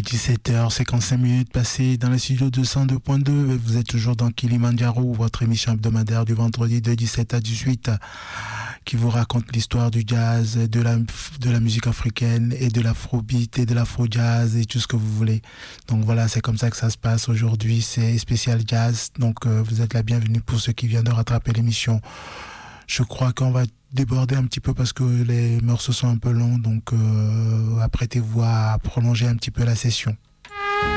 17h55 passées dans le studio 202.2. Vous êtes toujours dans Kilimandjaro, votre émission hebdomadaire du vendredi de 17 à 18 qui vous raconte l'histoire du jazz, de la musique africaine et de l'afrobeat et de l'afro-jazz et tout ce que vous voulez. Donc voilà, c'est comme ça que ça se passe aujourd'hui. C'est spécial jazz. Donc vous êtes la bienvenue pour ceux qui viennent de rattraper l'émission. Je crois qu'on va déborder un petit peu parce que les morceaux sont un peu longs, donc apprêtez-vous à prolonger un petit peu la session.